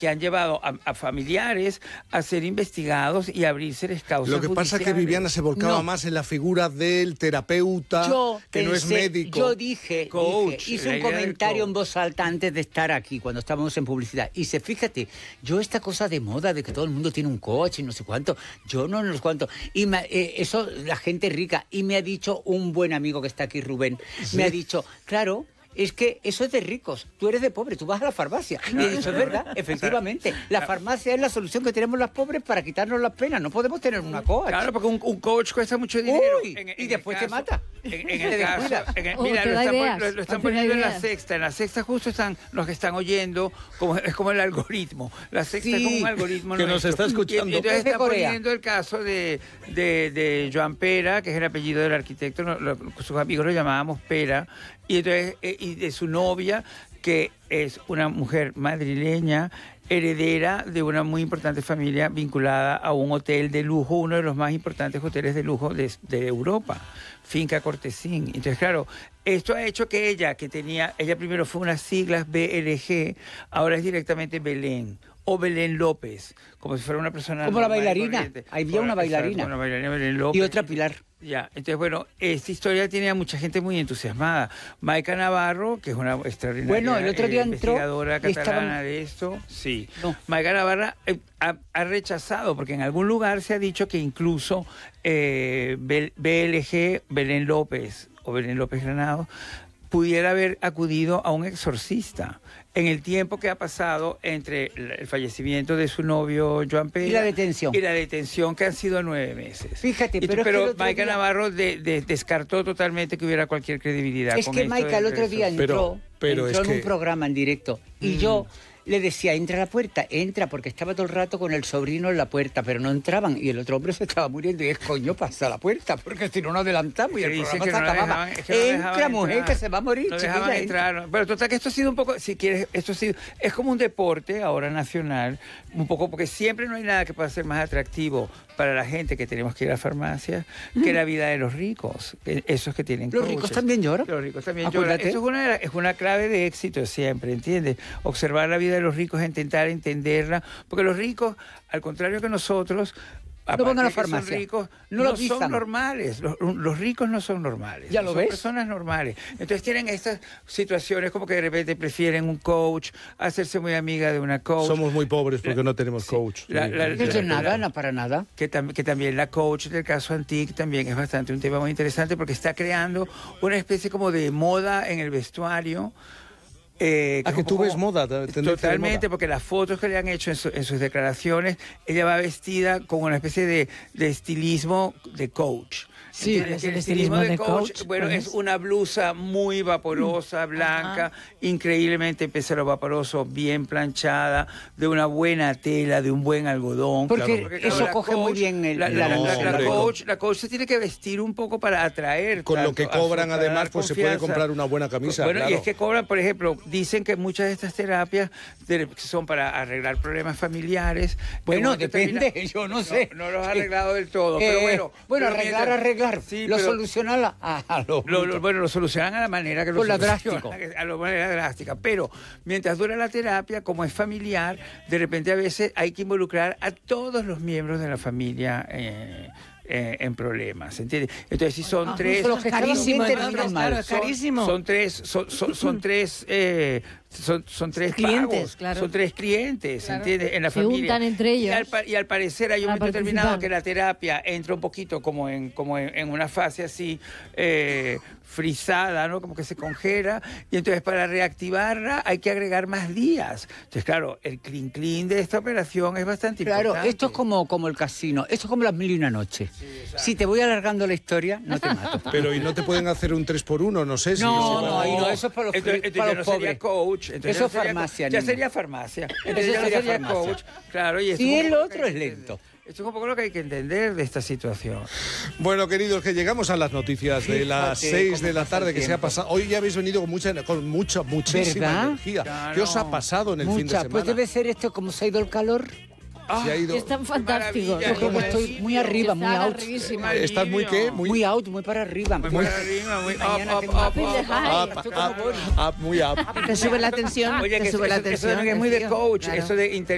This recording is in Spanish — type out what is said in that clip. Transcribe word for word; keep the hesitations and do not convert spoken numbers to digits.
que han llevado a, a familiares a ser investigados y a abrirse causas. Lo que pasa es que Viviana se volcaba no. más en la figura del terapeuta, yo que pensé, no es médico. Yo dije, coach, dije hice un comentario en voz alta antes de estar aquí, cuando estábamos en publicidad. Y se fíjate, yo esta cosa de moda, de que todo el mundo tiene un coach y no sé cuánto, yo no, no sé cuánto. Y me, eh, eso, la gente rica. Y me ha dicho un buen amigo que está aquí, Rubén, ¿sí? Me ha dicho, claro, es que eso es de ricos, tú eres de pobre, tú vas a la farmacia. Y he dicho, es verdad, efectivamente, la farmacia es la solución que tenemos las pobres para quitarnos las penas, no podemos tener una coach. Claro, porque un, un coach cuesta mucho dinero. Uy, en, en y después caso, te mata. En, en el caso, en el, oh, mira, lo están, ideas, lo, lo están oh, poniendo ideas. en la sexta, en la sexta justo están los que están oyendo, como, es como el algoritmo, la sexta sí, es como un algoritmo que nos está escuchando. Y, y entonces es de están Corea. poniendo el caso de, de, de Joan Pera, que es el apellido del arquitecto, lo, lo, sus amigos lo llamábamos Pera, y entonces eh, y de su novia, que es una mujer madrileña, heredera de una muy importante familia vinculada a un hotel de lujo, uno de los más importantes hoteles de lujo de, de Europa, Finca Cortesín. Entonces, claro, esto ha hecho que ella, que tenía, ella primero fue unas siglas B L G, ahora es directamente Belén. O Belén López, como si fuera una persona... Como la bailarina, había una bailarina. Una bailarina Belén López. Y otra Pilar. Ya, entonces, bueno, esta historia tiene a mucha gente muy entusiasmada. Maica Navarro, que es una extraordinaria bueno, el otro día eh, entró, investigadora catalana estaban... de esto. Sí. No. Maica Navarro eh, ha, ha rechazado, porque en algún lugar se ha dicho que incluso eh, B L G, Belén López o Belén López Granado, pudiera haber acudido a un exorcista en el tiempo que ha pasado entre el fallecimiento de su novio Joan Pera y la detención y la detención, que han sido nueve meses. Fíjate, y pero, pero es que Maica día... Navarro de, de, descartó totalmente que hubiera cualquier credibilidad. Es con que esto Maica el otro día entró, pero, pero entró es en que... un programa en directo y mm. yo le decía, entra a la puerta, entra, porque estaba todo el rato con el sobrino en la puerta, pero no entraban, y el otro hombre se estaba muriendo, y es coño, pasa a la puerta, porque si no nos adelantamos y el programa se no acababa. Dejaban, es que no entra, mujer, entrar, que se va a morir, no chiquilla, dejaban entrar. Pero total, que esto ha sido un poco, si quieres, esto ha sido, es como un deporte ahora nacional, un poco, porque siempre no hay nada que pueda ser más atractivo para la gente que tenemos que ir a la farmacia que la vida de los ricos, esos que tienen Los coaches. ricos también lloran. Los ricos también Acuérdate. lloran. Eso es una, es una clave de éxito siempre, ¿entiendes? Observar la vida de los ricos, intentar entenderla, porque los ricos, al contrario que nosotros, no van a la que farmacia. Son ricos, no, no lo son normales. Los, los ricos no son normales. ¿Ya lo son ves? personas normales. Entonces tienen estas situaciones como que de repente prefieren un coach, hacerse muy amiga de una coach. Somos muy pobres porque la, no tenemos coach. La, la, la, no es nada, la, no para nada. Que, tam, que también la coach del caso Antic también es bastante un tema muy interesante, porque está creando una especie como de moda en el vestuario. Eh, que ah, que tú ves moda. Totalmente, moda. Porque las fotos que le han hecho en, su, en sus declaraciones, ella va vestida con una especie de, de estilismo de coach. Sí, el, es el el estilismo de coach, coach bueno, es una blusa muy vaporosa, blanca, ajá, increíblemente pésaro vaporoso, bien planchada, de una buena tela, de un buen algodón. Porque, claro, porque eso claro, coge coach, muy bien el, la, la, la, no, la, la, hombre, coach, la coach se tiene que vestir un poco para atraer. Con tanto, lo que cobran, su, además, pues se puede comprar una buena camisa. Bueno, claro. y es que cobran, por ejemplo, dicen que muchas de estas terapias de, son para arreglar problemas familiares. Bueno, depende, termina, yo no sé. No, no los ha arreglado del todo, eh, pero bueno. Bueno, pero arreglar, mientras, arreglar. Sí, lo pero, solucionan a, a lo, lo, lo Bueno, lo solucionan a la manera que lo Con la solucionan. drástico. A la manera drástica. Pero mientras dura la terapia, como es familiar, de repente a veces hay que involucrar a todos los miembros de la familia eh, eh, en problemas, ¿entiendes? Entonces, si son ah, tres... Los que carísimo, entonces, claro, es carísimo. Son, son tres, son, son, son tres... Eh, Son, son tres clientes, pagos, claro. son tres clientes, claro. ¿entiendes? En la Se familia. juntan entre ellos. Y al, y al parecer hay un momento determinado que la terapia entra un poquito como en, como en, en una fase así eh, frisada, ¿no? Como que se congela, y entonces para reactivarla hay que agregar más días. Entonces, claro, el clean clean de esta operación es bastante claro, importante. Claro, esto es como, como el casino, esto es como las mil y una noches. Sí, si te voy alargando la historia, no te mato. Pero, ¿y no te pueden hacer un tres por uno? No sé si... No, no, no, no, eso es para los, entonces, entonces para los no pobres. Sería coach, entonces eso ya es farmacia. Sería, ya niña. sería farmacia. Entonces eso sería, sería farmacia. Coach. Claro, y eso sí, el otro es lento. Esto es un poco lo que hay que entender de esta situación. Bueno, queridos, que llegamos a las noticias de las seis de la tarde que se ha pasado. Hoy ya habéis venido con mucha, con mucha, muchísima ¿verdad? energía. Claro. ¿Qué os ha pasado en el mucha. fin de semana? Pues debe ser esto, como se ha ido el calor. Ah, se ha ido... Es tan fantástico. Yo creo que estoy muy arriba, muy out. ¿Estás muy qué? Muy, muy out, muy para arriba. Muy, muy para arriba, muy mañana up, que up, me up, up, up, up, up, up, muy up. Te sube la tensión. Oye, te que sube eso, la eso, tensión. eso es muy de coach, claro. eso de inter